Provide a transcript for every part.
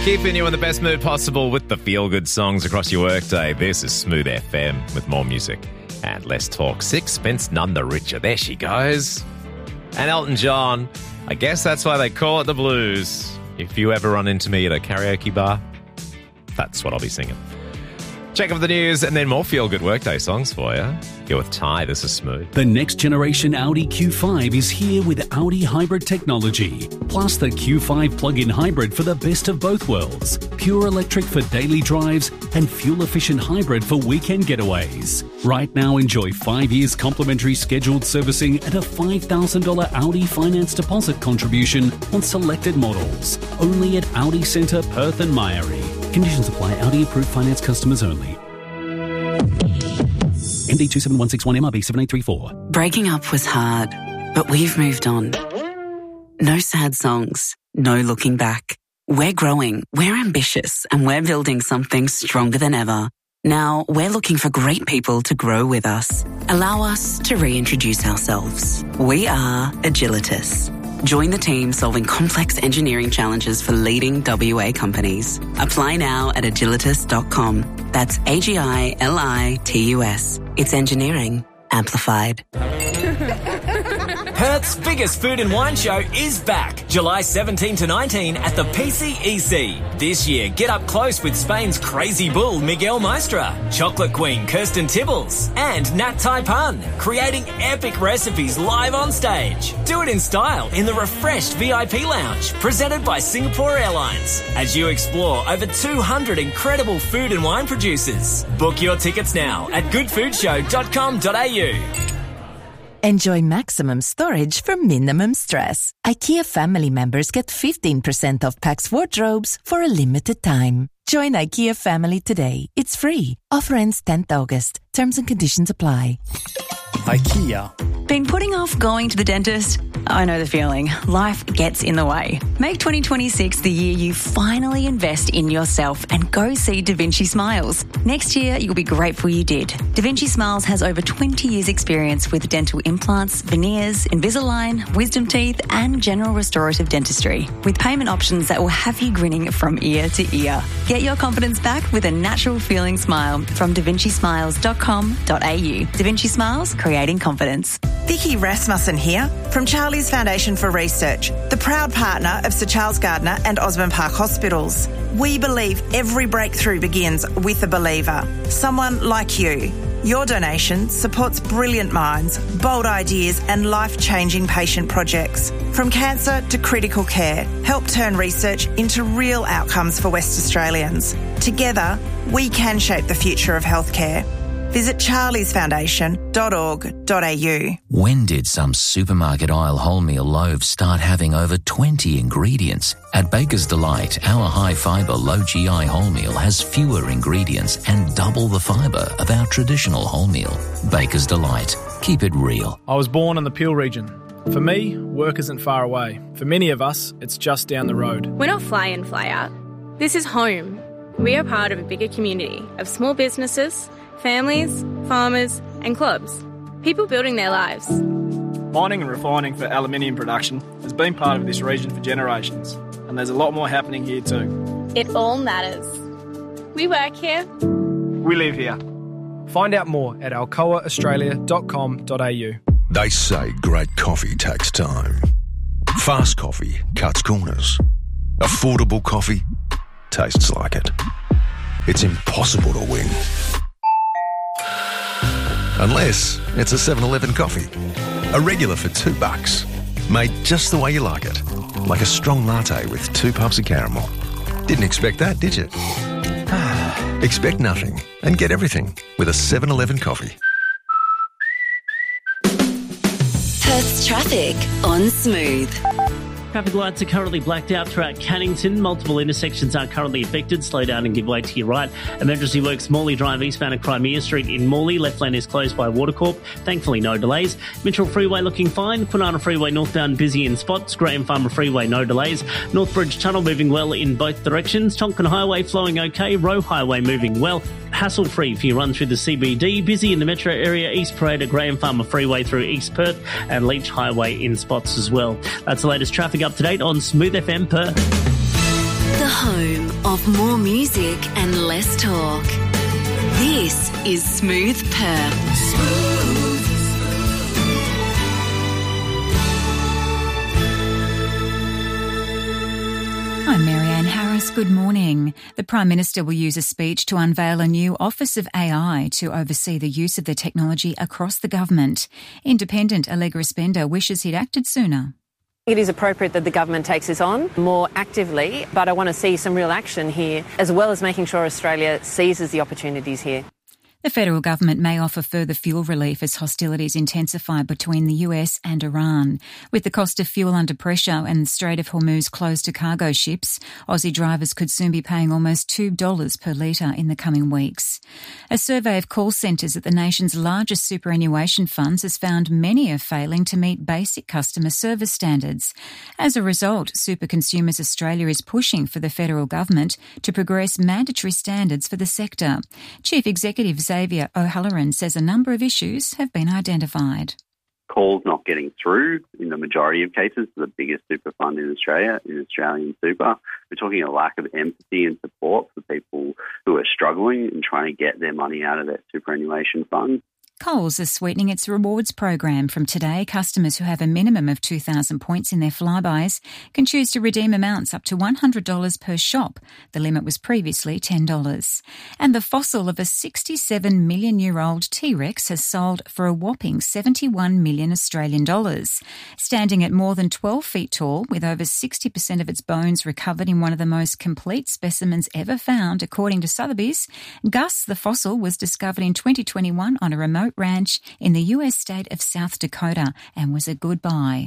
Keeping you in the best mood possible with the feel-good songs across your workday. This is Smooth FM with more music and less talk. Sixpence None the Richer. There she goes. And Elton John. I guess that's why they call it the blues. If you ever run into me at a karaoke bar, that's what I'll be singing. Check up the news and then more feel-good workday songs for you. Here with Ty, this is Smooth. The next generation Audi Q5 is here with Audi hybrid technology, plus the Q5 plug-in hybrid for the best of both worlds. Pure electric for daily drives and fuel-efficient hybrid for weekend getaways. Right now, enjoy 5 years complimentary scheduled servicing and a $5,000 Audi finance deposit contribution on selected models. Only at Audi Centre, Perth and Myrie. Conditions apply. Audi approved finance customers only. MD 27161 MRB 7834. Breaking up was hard, but we've moved on. No sad songs, no looking back. We're growing, we're ambitious, and we're building something stronger than ever. Now, we're looking for great people to grow with us. Allow us to reintroduce ourselves. We are Agilitas. Join the team solving complex engineering challenges for leading WA companies. Apply now at agilitas.com. That's AGILITUS. It's engineering amplified. Perth's biggest food and wine show is back, July 17 to 19 at the PCEC. This year, get up close with Spain's crazy bull Miguel Maestra, chocolate queen Kirsten Tibbles, and Nat Tai Pun, creating epic recipes live on stage. Do it in style in the refreshed VIP lounge, presented by Singapore Airlines, as you explore over 200 incredible food and wine producers. Book your tickets now at goodfoodshow.com.au. Enjoy maximum storage for minimum stress. IKEA family members get 15% off Pax wardrobes for a limited time. Join IKEA family today. It's free. Offer ends 10th August. Terms and conditions apply. IKEA. Been putting off going to the dentist? I know the feeling. Life gets in the way. Make 2026 the year you finally invest in yourself and go see Da Vinci Smiles. Next year, you'll be grateful you did. Da Vinci Smiles has over 20 years' experience with dental implants, veneers, Invisalign, wisdom teeth, and general restorative dentistry, with payment options that will have you grinning from ear to ear. Get your confidence back with a natural feeling smile from davincismiles.com.au. Da Vinci Smiles, creating confidence. Vicky Rasmussen here from Charlie's Foundation for Research, the proud partner of Sir Charles Gardner and Osborne Park Hospitals. We believe every breakthrough begins with a believer, someone like you. Your donation supports brilliant minds, bold ideas and life-changing patient projects. From cancer to critical care, help turn research into real outcomes for West Australians. Together, we can shape the future of healthcare. Visit charliesfoundation.org.au. When did some supermarket aisle wholemeal loaves start having over 20 ingredients? At Baker's Delight, our high-fibre, low-GI wholemeal has fewer ingredients and double the fibre of our traditional wholemeal. Baker's Delight. Keep it real. I was born in the Peel region. For me, work isn't far away. For many of us, it's just down the road. We're not fly in, fly out. This is home. We are part of a bigger community of small businesses, families, farmers and clubs. People building their lives. Mining and refining for aluminium production has been part of this region for generations, and there's a lot more happening here too. It all matters. We work here. We live here. Find out more at alcoaaustralia.com.au. They say great coffee takes time. Fast coffee cuts corners. Affordable coffee tastes like it. It's impossible to win. Unless it's a 7-Eleven coffee. A regular for $2. Made just the way you like it. Like a strong latte with 2 puffs of caramel. Didn't expect that, did you? Expect nothing and get everything with a 7-Eleven coffee. Perth's traffic on Smooth. Traffic lights are currently blacked out throughout Cannington. Multiple intersections are currently affected. Slow down and give way to your right. Emergency works Morley Drive eastbound at Crimea Street in Morley. Left lane is closed by Watercorp. Thankfully, no delays. Mitchell Freeway looking fine. Kwinana Freeway northbound busy in spots. Graham Farmer Freeway no delays. Northbridge Tunnel moving well in both directions. Tonkin Highway flowing okay. Roe Highway moving well. Hassle-free for your run through the CBD. Busy in the metro area. East Parade at Graham Farmer Freeway through East Perth and Leach Highway in spots as well. That's the latest traffic up to date on Smooth FM Perth. The home of more music and less talk. This is Smooth Perth. I'm Marianne Harris. Good morning. The Prime Minister will use a speech to unveil a new Office of AI to oversee the use of the technology across the government. Independent Allegra Spender wishes he'd acted sooner. It is appropriate that the government takes this on more actively, but I want to see some real action here, as well as making sure Australia seizes the opportunities here. The federal government may offer further fuel relief as hostilities intensify between the US and Iran. With the cost of fuel under pressure and the Strait of Hormuz closed to cargo ships, Aussie drivers could soon be paying almost $2 per litre in the coming weeks. A survey of call centres at the nation's largest superannuation funds has found many are failing to meet basic customer service standards. As a result, Super Consumers Australia is pushing for the federal government to progress mandatory standards for the sector. Chief Executive Xavier O'Halloran says a number of issues have been identified. Calls not getting through in the majority of cases to the biggest super fund in Australia, in Australian Super. We're talking a lack of empathy and support for people who are struggling and trying to get their money out of their superannuation fund. Coles is sweetening its rewards program. From today, customers who have a minimum of 2,000 points in their Flybuys can choose to redeem amounts up to $100 per shop. The limit was previously $10. And the fossil of a 67-million-year-old T-Rex has sold for a whopping 71 million Australian dollars. Standing at more than 12 feet tall, with over 60% of its bones recovered in one of the most complete specimens ever found, according to Sotheby's, Gus the fossil was discovered in 2021 on a remote ranch in the US state of South Dakota and was a good buy.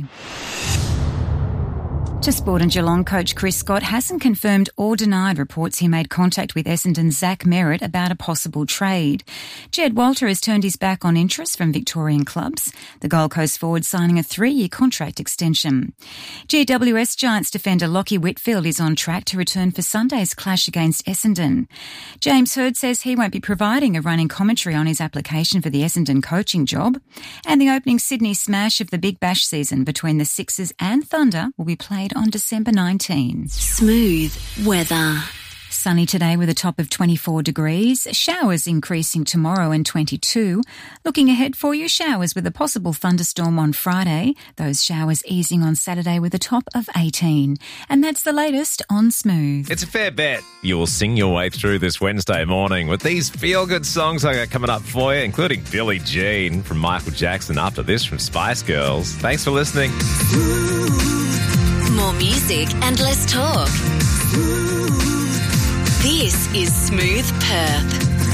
To sport, and Geelong coach Chris Scott hasn't confirmed or denied reports he made contact with Essendon's Zach Merritt about a possible trade. Jed Walter has turned his back on interest from Victorian clubs, the Gold Coast forward signing a 3-year contract extension. GWS Giants defender Lachie Whitfield is on track to return for Sunday's clash against Essendon. James Hird says he won't be providing a running commentary on his application for the Essendon coaching job. And the opening Sydney smash of the Big Bash season between the Sixers and Thunder will be played on December 19. Smooth weather. Sunny today with a top of 24 degrees. Showers increasing tomorrow and 22. Looking ahead for you, showers with a possible thunderstorm on Friday. Those showers easing on Saturday with a top of 18. And that's the latest on Smooth. It's a fair bet you will sing your way through this Wednesday morning with these feel-good songs I got coming up for you, including Billie Jean from Michael Jackson, after this from Spice Girls. Thanks for listening. More music and less talk. This is Smooth Perth.